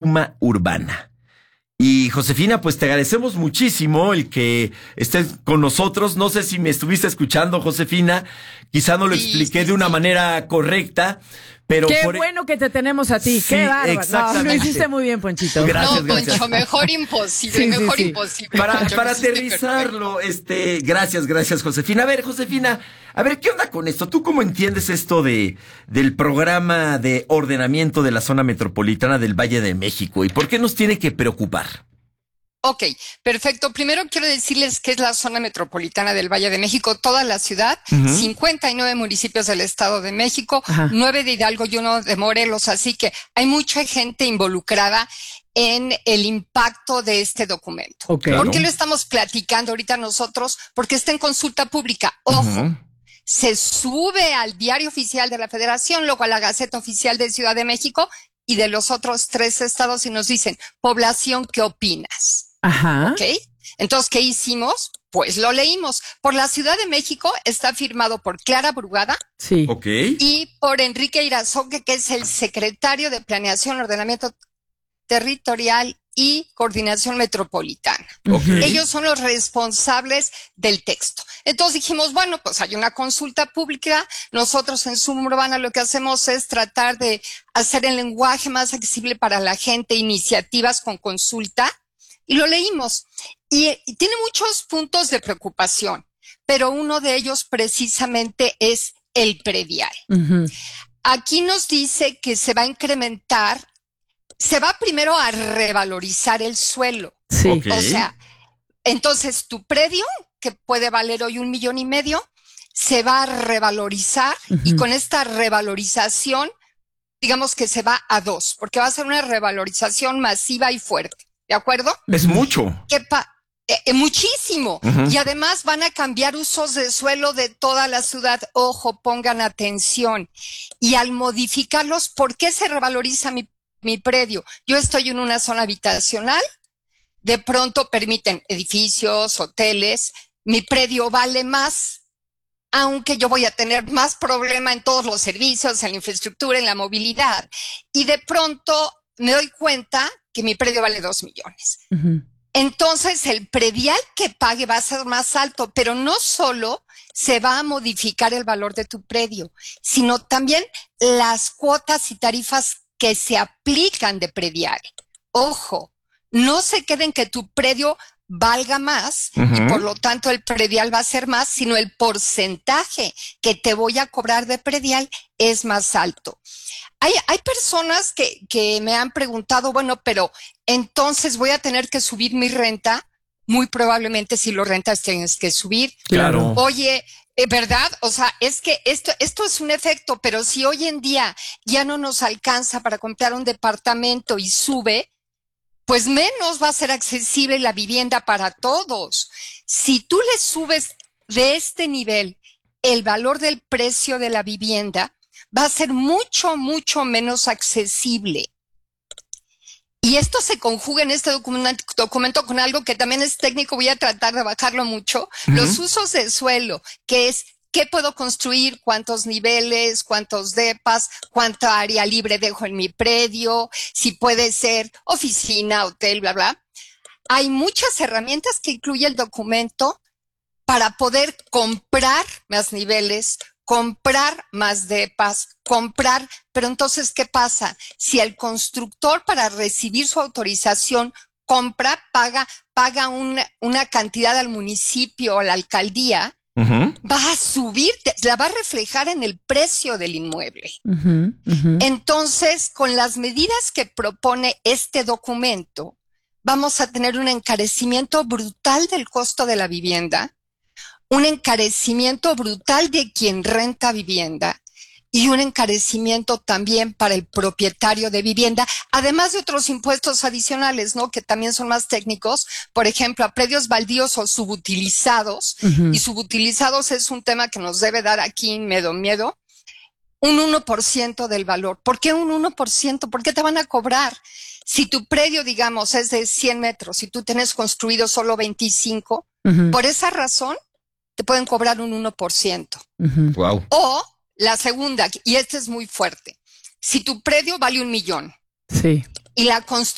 Puma Urbana. Y Josefina, pues te agradecemos muchísimo el que estés con nosotros. No sé si me estuviste escuchando, Josefina. Quizá no lo expliqué de una manera correcta, pero... Qué bueno que te tenemos a ti. Sí, qué bárbaro. exactamente. No, lo hiciste muy bien, Ponchito. Gracias, no, gracias. Poncho, mejor imposible, imposible. Para Poncho, aterrizarlo, gracias, Josefina. Josefina, ¿qué onda con esto? ¿Tú cómo entiendes esto del programa de ordenamiento de la zona metropolitana del Valle de México? ¿Y por qué nos tiene que preocupar? Ok, perfecto. Primero quiero decirles que es la zona metropolitana del Valle de México, toda la ciudad, 59 municipios del Estado de México, 9 de Hidalgo y 1 de Morelos, así que hay mucha gente involucrada en el impacto de este documento. Okay. ¿Por qué lo estamos platicando ahorita nosotros? Porque está en consulta pública. Ojo. Se sube al Diario Oficial de la Federación, luego a la Gaceta Oficial de Ciudad de México y de los otros 3 estados y nos dicen, población, ¿qué opinas? Ajá. ¿Ok? Entonces, ¿qué hicimos? Pues lo leímos. Por la Ciudad de México está firmado por Clara Brugada. Sí. Ok. Y por Enrique Irazoque, que es el secretario de Planeación, Ordenamiento Territorial y Coordinación Metropolitana. Okay. Ellos son los responsables del texto. Entonces dijimos, bueno, pues hay una consulta pública. Nosotros en Suma Urbana lo que hacemos es tratar de hacer el lenguaje más accesible para la gente, iniciativas con consulta. Y lo leímos. Y tiene muchos puntos de preocupación, pero uno de ellos precisamente es el predial. Aquí nos dice que se va a incrementar. Se va primero a revalorizar el suelo. Sí. Okay. O sea, entonces tu predio, que puede valer hoy 1.5 millones, se va a revalorizar y con esta revalorización, digamos que se va a 2, porque va a ser una revalorización masiva y fuerte. ¿De acuerdo? Es mucho. Muchísimo. Y además van a cambiar usos de suelo de toda la ciudad. Ojo, pongan atención. Y al modificarlos, ¿por qué se revaloriza mi predio? Yo estoy en una zona habitacional, de pronto permiten edificios, hoteles, mi predio vale más, aunque yo voy a tener más problema en todos los servicios, en la infraestructura, en la movilidad. Y de pronto me doy cuenta que mi predio vale 2 millones. Entonces el predial que pague va a ser más alto, pero no solo se va a modificar el valor de tu predio, sino también las cuotas y tarifas que se aplican de predial. Ojo, no se queden que tu predio valga más y por lo tanto el predial va a ser más, sino el porcentaje que te voy a cobrar de predial es más alto. Hay personas que me han preguntado, bueno, pero entonces voy a tener que subir mi renta. Muy probablemente si lo rentas tienes que subir. Claro. Oye, ¿verdad? O sea, es que esto es un efecto, pero si hoy en día ya no nos alcanza para comprar un departamento y sube, pues menos va a ser accesible la vivienda para todos. Si tú le subes de este nivel el valor del precio de la vivienda, va a ser mucho, mucho menos accesible. Y esto se conjuga en este documento con algo que también es técnico, voy a tratar de bajarlo mucho, los usos de suelo, que es qué puedo construir, cuántos niveles, cuántos depas, cuánta área libre dejo en mi predio, si puede ser oficina, hotel, bla, bla. Hay muchas herramientas que incluye el documento para poder comprar más niveles, comprar más depas, pero entonces, ¿qué pasa? Si el constructor para recibir su autorización compra, paga una cantidad al municipio o a la alcaldía, va a subir, la va a reflejar en el precio del inmueble. Entonces, con las medidas que propone este documento, vamos a tener un encarecimiento brutal del costo de la vivienda, un encarecimiento brutal de quien renta vivienda y un encarecimiento también para el propietario de vivienda, además de otros impuestos adicionales, ¿no? Que también son más técnicos, por ejemplo, a predios baldíos o subutilizados, y subutilizados es un tema que nos debe dar aquí miedo, un 1% del valor. ¿Por qué un 1%? ¿Por qué te van a cobrar? Si tu predio, digamos, es de 100 metros y tú tienes construido solo 25, por esa razón te pueden cobrar un 1%. Wow. O la segunda, y esta es muy fuerte, si tu predio vale 1 millón sí, y la